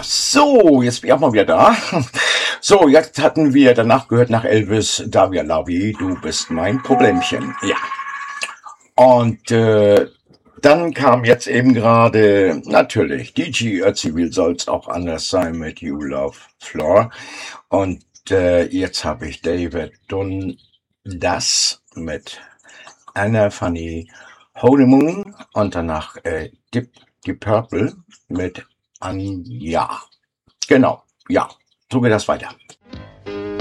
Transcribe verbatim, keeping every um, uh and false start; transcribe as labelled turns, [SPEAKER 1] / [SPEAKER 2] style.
[SPEAKER 1] So, jetzt bin ich auch mal wieder da. So, jetzt hatten wir danach gehört nach Elvis, Davia Lavi, du bist mein Problemchen. Ja. Und äh, dann kam jetzt eben gerade, natürlich, D G Ötzi, wie soll's auch anders sein mit You Love Floor. Und äh, jetzt habe ich David Dundas mit Anna Fanny Honeymoon und danach äh, Deep, Deep Purple mit Anja. Genau, ja, so geht das weiter.